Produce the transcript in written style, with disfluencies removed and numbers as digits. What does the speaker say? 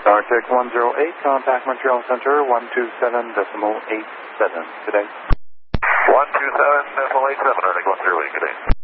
Arctic 108, contact Montreal Center 127.87 today. 127.87, Arctic 108, good day.